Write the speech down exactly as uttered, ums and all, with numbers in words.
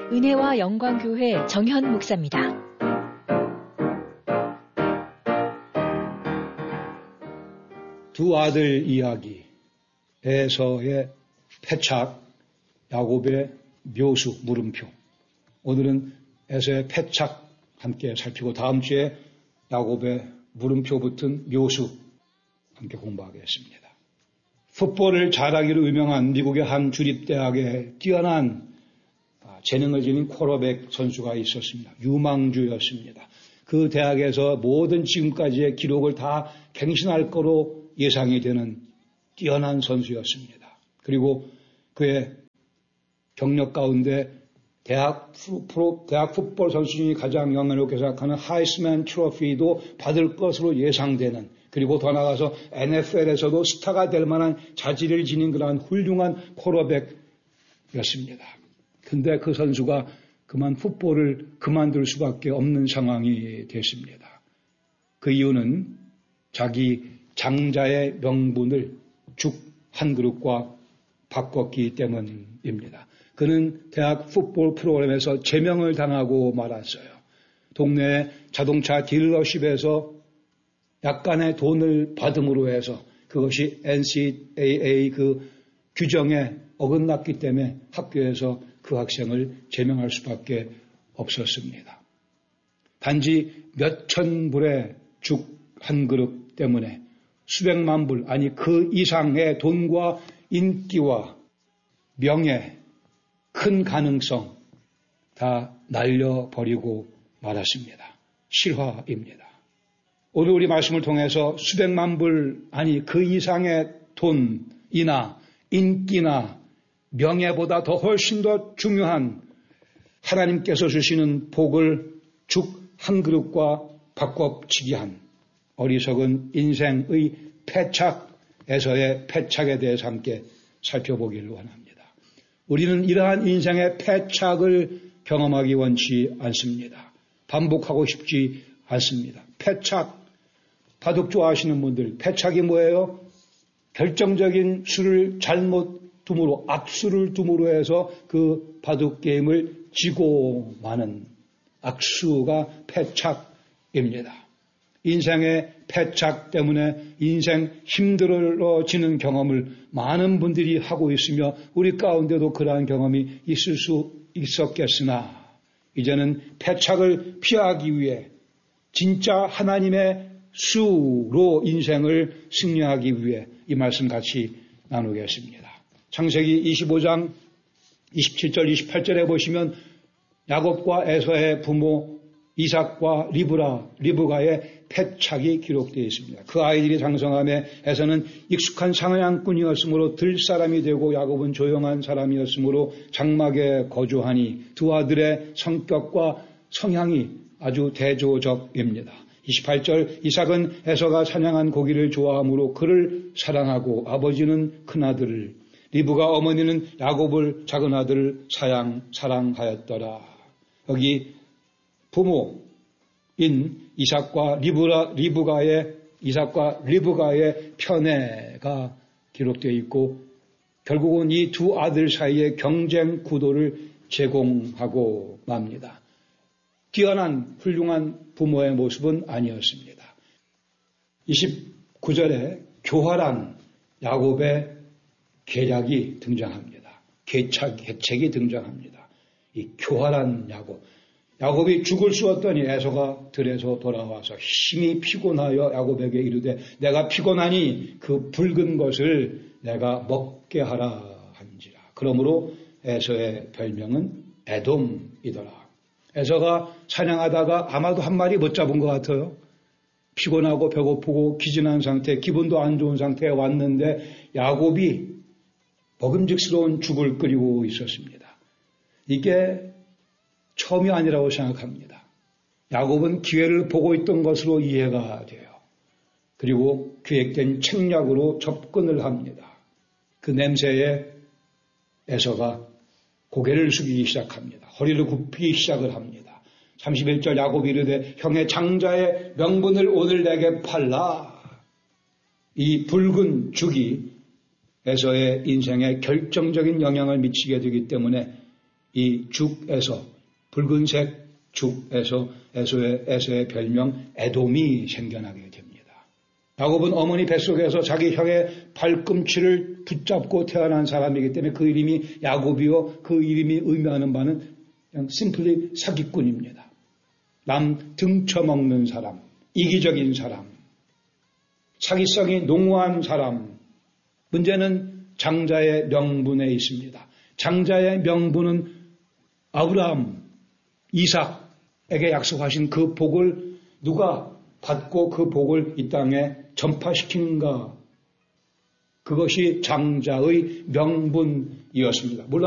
은혜와 영광교회 정현 목사입니다. 두 아들 이야기, 에서의 패착, 야곱의 묘수, 물음표. 오늘은 에서의 패착 함께 살피고 다음 주에 야곱의 물음표 붙은 묘수 함께 공부하겠습니다. 풋볼을 잘하기로 유명한 미국의 한 주립대학에 뛰어난 재능을 지닌 쿼터백 선수가 있었습니다. 유망주였습니다. 그 대학에서 모든 지금까지의 기록을 다 갱신할 거로 예상이 되는 뛰어난 선수였습니다. 그리고 그의 경력 가운데 대학 프로, 대학 풋볼 선수 중에 가장 영예롭게 생각하는 하이스맨 트로피도 받을 것으로 예상되는, 그리고 더 나아가서 엔에프엘에서도 스타가 될 만한 자질을 지닌 그러한 훌륭한 쿼터백이었습니다. 근데 그 선수가 그만 풋볼을 그만둘 수밖에 없는 상황이 됐습니다. 그 이유는 자기 장자의 명분을 죽 한 그릇과 바꿨기 때문입니다. 그는 대학 풋볼 프로그램에서 제명을 당하고 말았어요. 동네 자동차 딜러십에서 약간의 돈을 받음으로 해서 그것이 엔씨에이에이 그 규정에 어긋났기 때문에 학교에서 그 학생을 제명할 수밖에 없었습니다. 단지 몇천 불의 죽 한 그릇 때문에 수백만 불, 아니 그 이상의 돈과 인기와 명예, 큰 가능성 다 날려버리고 말았습니다. 실화입니다. 오늘 우리 말씀을 통해서 수백만 불, 아니 그 이상의 돈이나 인기나 명예보다 더 훨씬 더 중요한 하나님께서 주시는 복을 죽 한 그릇과 바꿔치기 한 어리석은 인생의 패착에서의 패착에 대해서 함께 살펴보기를 원합니다. 우리는 이러한 인생의 패착을 경험하기 원치 않습니다. 반복하고 싶지 않습니다. 패착, 바둑 좋아하시는 분들, 패착이 뭐예요? 결정적인 수를 잘못 둠으로, 악수를 둠으로 해서 그 바둑 게임을 지고 마는 악수가 패착입니다. 인생의 패착 때문에 인생 힘들어지는 경험을 많은 분들이 하고 있으며 우리 가운데도 그러한 경험이 있을 수 있었겠으나 이제는 패착을 피하기 위해 진짜 하나님의 수로 인생을 승리하기 위해 이 말씀 같이 나누겠습니다. 창세기 이십오 장 이십칠 절 이십팔 절에 보시면 야곱과 에서의 부모 이삭과 리브라, 리브가의 패착이 기록되어 있습니다. 그 아이들이 장성함에 에서는 익숙한 사냥꾼이었으므로 들사람이 되고 야곱은 조용한 사람이었으므로 장막에 거주하니 두 아들의 성격과 성향이 아주 대조적입니다. 이십팔 절 이삭은 에서가 사냥한 고기를 좋아하므로 그를 사랑하고 아버지는 큰아들을, 리브가 어머니는 야곱을 작은 아들을 사양, 사랑하였더라. 여기 부모인 이삭과 리브라, 리브가의, 이삭과 리브가의 편애가 기록되어 있고 결국은 이 두 아들 사이의 경쟁 구도를 제공하고 맙니다. 뛰어난 훌륭한 부모의 모습은 아니었습니다. 이십구 절에 교활한 야곱의 계략이 등장합니다. 계착, 계책이 등장합니다. 이 교활한 야곱. 야곱이 죽을 쑤었더니 에서가 들에서 돌아와서 힘이 피곤하여 야곱에게 이르되 내가 피곤하니 그 붉은 것을 내가 먹게 하라 한지라. 그러므로 에서의 별명은 에돔이더라. 에서가 사냥하다가 아마도 한 마리 못 잡은 것 같아요. 피곤하고 배고프고 기진한 상태, 기분도 안 좋은 상태에 왔는데 야곱이 먹음직스러운 죽을 끓이고 있었습니다. 이게 처음이 아니라고 생각합니다. 야곱은 기회를 보고 있던 것으로 이해가 돼요. 그리고 기획된 책략으로 접근을 합니다. 그 냄새에 에서가 고개를 숙이기 시작합니다. 허리를 굽히기 시작을 합니다. 삼십일 절 야곱이 이르되 형의 장자의 명분을 오늘 내게 팔라. 이 붉은 죽이 에서의 인생에 결정적인 영향을 미치게 되기 때문에 이 죽에서, 붉은색 죽에서 에서의, 에서의 별명 에돔이 생겨나게 됩니다. 야곱은 어머니 뱃속에서 자기 형의 발꿈치를 붙잡고 태어난 사람이기 때문에 그 이름이 야곱이요, 그 이름이 의미하는 바는 그냥 심플리 사기꾼입니다. 남 등쳐먹는 사람, 이기적인 사람, 사기성이 농후한 사람. 문제는 장자의 명분에 있습니다. 장자의 명분은 아브라함, 이삭에게 약속하신 그 복을 누가 받고 그 복을 이 땅에 전파시키는가? 그것이 장자의 명분이었습니다. 물론